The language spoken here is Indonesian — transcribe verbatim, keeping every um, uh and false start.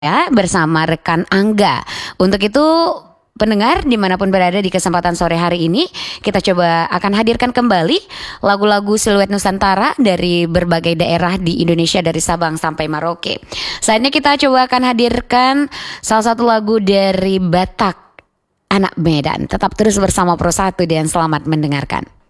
ya bersama rekan Angga. Untuk itu pendengar dimanapun berada di kesempatan sore hari ini, kita coba akan hadirkan kembali lagu-lagu Siluet Nusantara dari berbagai daerah di Indonesia dari Sabang sampai Merauke. Saatnya kita coba akan hadirkan salah satu lagu dari Batak, Anak Medan. Tetap terus bersama Pro satu dan selamat mendengarkan.